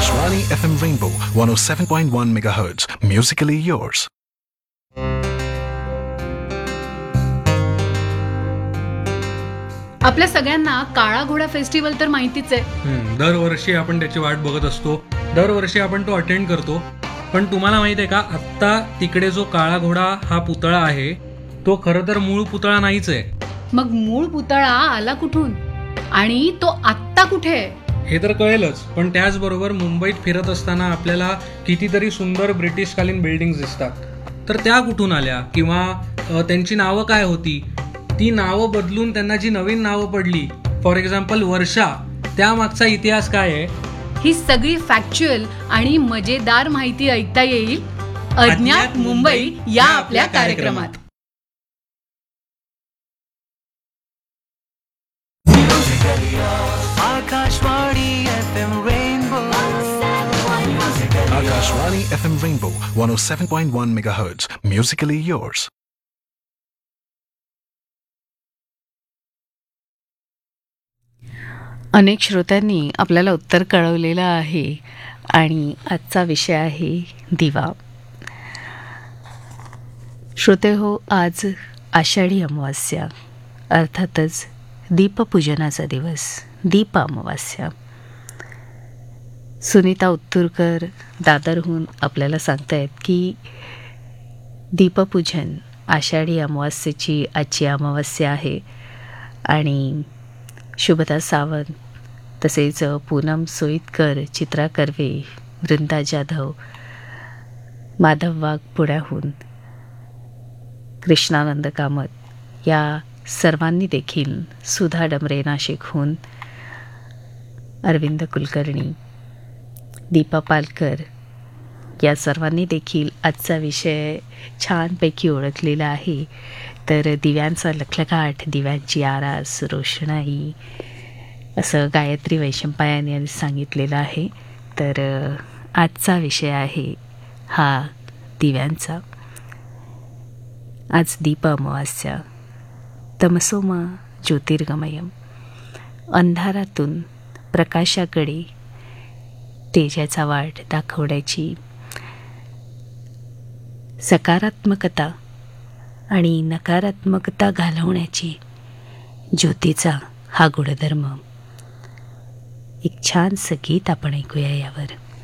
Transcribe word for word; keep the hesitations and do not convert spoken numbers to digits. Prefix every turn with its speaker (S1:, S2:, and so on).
S1: Akashvani F M Rainbow one oh seven point one megahertz. Musically yours.
S2: आपल्या सगळ्यांना काळा घोडा फेस्टिवल तर माहितीच आहे.
S3: हम्म, दरवर्षी आपण त्याची वाट बघत असतो, दरवर्षी आपण तो अटेंड करतो. पण तुम्हाला माहित आहे का, आत्ता तिकडे जो काळा घोडा हा पुतळा आहे तो खरं तर मूळ पुतळा नाहीच आहे.
S2: मग मूळ पुतळा आला कुठून आणि तो आत्ता कुठे आहे
S3: हे तर कळेलच. पण त्याचबरोबर मुंबईत फिरत असताना आपल्याला कितीतरी सुंदर ब्रिटिशकालीन बिल्डिंग्स दिसतात. तर त्या कुठून आल्या किंवा अ, त्यांची नावं काय होती, ती नावं बदलून त्यांना जी नवीन नावं पडली, फॉर एक्झाम्पल वर्षा, त्यामागचा इतिहास काय आहे,
S2: ही सगळी फॅक्च्युअल आणि मजेदार माहिती ऐकता येईल अज्ञात मुंबई या आपल्या कार्यक्रमात.
S4: Akashvani F M Rainbow.
S1: Akashvani F M Rainbow one oh seven point one megahertz. Musically yours.
S5: अनेक श्रोत्यांनी आपल्याला उत्तर कळवलेलं आहे आणि आजचा विषय आहे दिवा. श्रोते हो, आज आषाढी अमावास्या, अर्थातच दीपपूजनाचा दिवस, दीप अमावास्या. सुनीता उत्तुरकर दादरहून आपल्याला सांगतायत की दीपपूजन आषाढी अमावास्येची आजची अमावास्या आहे. आणि शुभदा सावंत, तसेच पूनम सोईतकर, चित्रा कर्वे, वृंदा जाधव, माधव वाघ पुण्याहून, कृष्णानंद कामत या सर्वांनी देखील, सुधा डमरे नाशिकहून, अरविंद कुलकर्णी, दीपा पालकर या सर्वांनी देखील आजचा विषय छानपैकी ओळखलेला आहे. तर दिव्यांचा लखलखाट, दिव्यांची आरास, रोषणाई, असं गायत्री वैशंपायन यांनी सांगितलेलं आहे. तर आजचा विषय आहे हा दिव्यांचा. आज दीप अमावास्या. तमसोमा ज्योतिर्गमयम, अंधारातून प्रकाशाकडे तेजाचा वाट दाखवण्याची, सकारात्मकता आणि नकारात्मकता घालवण्याची ज्योतीचा हा गुणधर्म. एक छानसं गीत आपण ऐकूया यावर.